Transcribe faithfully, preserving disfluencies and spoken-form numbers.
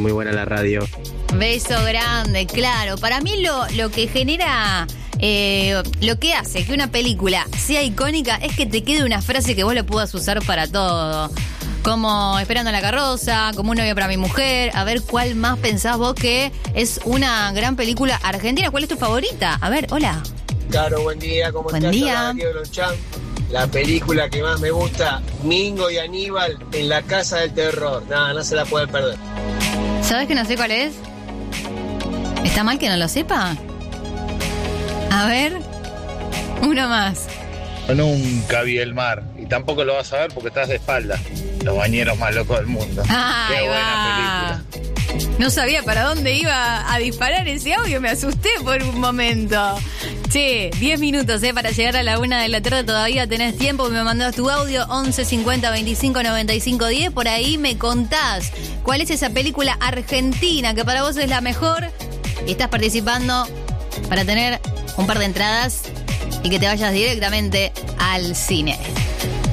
muy buena la radio. Beso grande, claro. Para mí lo, lo que genera, eh, lo que hace que una película sea icónica es que te quede una frase que vos la puedas usar para todo. Como Esperando en la carroza, como Un novio para mi mujer. A ver, ¿cuál más pensás vos que es una gran película argentina? ¿Cuál es tu favorita? A ver, hola. Claro, buen día, ¿cómo Buen estás? día. Hola, Diego Lonchan. La película que más me gusta, Mingo y Aníbal en la Casa del Terror. Nada, no se la pueden perder. ¿Sabés que no sé cuál es? ¿Está mal que no lo sepa? A ver, uno más. Nunca vi el mar. Y tampoco lo vas a ver porque estás de espalda. Los bañeros más locos del mundo. Ay, Qué buena va. película. No sabía para dónde iba a disparar ese audio, me asusté por un momento. Che, diez minutos eh, para llegar a la una de la tarde, todavía tenés tiempo. Me mandás tu audio once cincuenta veinticinco noventa y cinco diez. Por ahí me contás cuál es esa película argentina que para vos es la mejor. Y estás participando para tener un par de entradas y que te vayas directamente al cine.